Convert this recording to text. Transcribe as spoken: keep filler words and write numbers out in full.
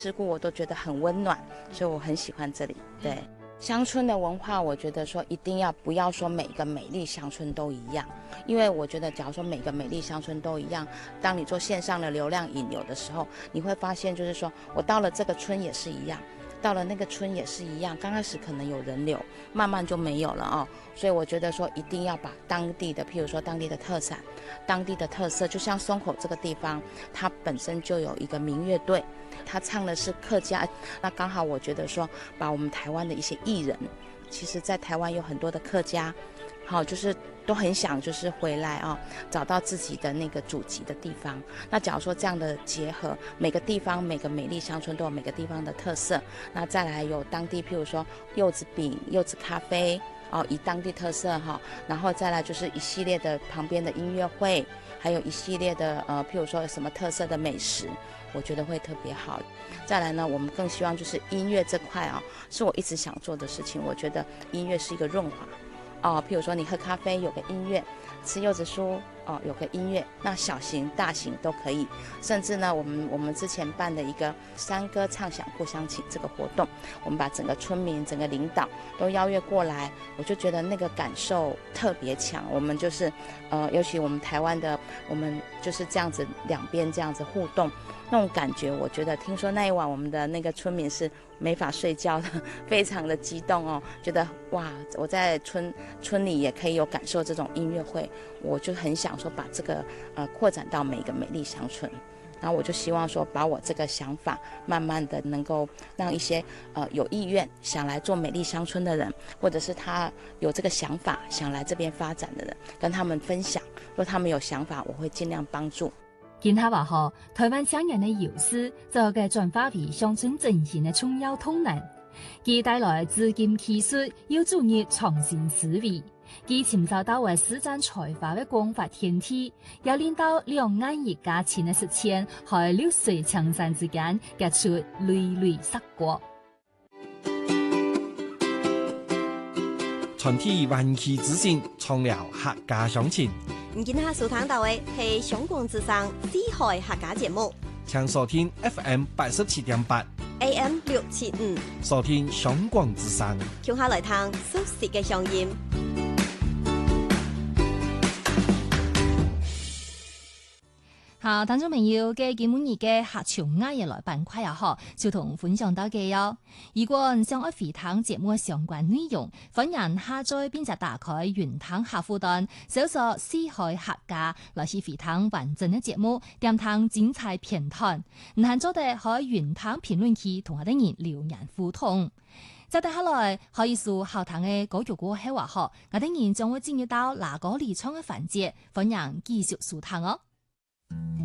事故我都觉得很温暖，所以我很喜欢这里。对。乡村的文化，我觉得说一定要不要说每个美丽乡村都一样，因为我觉得假如说每个美丽乡村都一样，当你做线上的流量引流的时候，你会发现就是说我到了这个村也是一样，到了那个村也是一样，刚开始可能有人流，慢慢就没有了哦。所以我觉得说一定要把当地的，譬如说当地的特产、当地的特色，就像松口这个地方，它本身就有一个民乐队，他唱的是客家，那刚好我觉得说把我们台湾的一些艺人，其实在台湾有很多的客家，好，就是都很想就是回来啊、哦，找到自己的那个祖籍的地方。那假如说这样的结合，每个地方每个美丽乡村都有每个地方的特色，那再来有当地譬如说柚子饼、柚子咖啡哦，以当地特色哈、哦，然后再来就是一系列的旁边的音乐会，还有一系列的呃譬如说什么特色的美食，我觉得会特别好。再来呢，我们更希望就是音乐这块啊、哦，是我一直想做的事情。我觉得音乐是一个润滑哦，譬如说你喝咖啡有个音乐，吃柚子酥哦有个音乐，那小型大型都可以。甚至呢，我们我们之前办的一个山歌唱响互相请这个活动，我们把整个村民整个领导都邀约过来，我就觉得那个感受特别强。我们就是呃尤其我们台湾的，我们就是这样子两边这样子互动，那种感觉，我觉得听说那一晚我们的那个村民是没法睡觉的，非常的激动哦，觉得哇，我在村村里也可以有感受这种音乐会，我就很想说把这个呃扩展到每一个美丽乡村。然后我就希望说，把我这个想法慢慢的能够让一些呃有意愿想来做美丽乡村的人，或者是他有这个想法想来这边发展的人，跟他们分享。若他们有想法，我会尽量帮助。 見他話學台灣將人嘅優勢就嘅轉化為鄉村振興嘅重要通能，佢帶來資金技術要注入創新思維，佢尋找到為施展才華嘅廣發天地，又令到兩岸一家親嘅實踐喺流水青山之間結出纍纍碩果。 全體灣區之星，創了客家鄉情。 唔見下收聽到嘅係香港之聲四海客家節目， 請收聽 F M 八十七點八 A M 六七五， 收聽香港之聲， 叫下來聽熟悉嘅聲音。 好，聽眾朋友嘅今晚嘅客家藝嘅來板塊啊，嗬，就同分享到嘅喲。如果你想愛回聽節目嘅相關內容，歡迎下載並且打開雲聽客戶端，搜索四海客家來去回聽完整嘅節目，點聽精彩片段。唔限咗哋喺雲聽評論區同我哋人留言互動。接住下來可以สู่後堂嘅嗰條歌喺話嗬，我哋人將會進入到哪個離窗嘅環節，歡迎繼續收聽哦。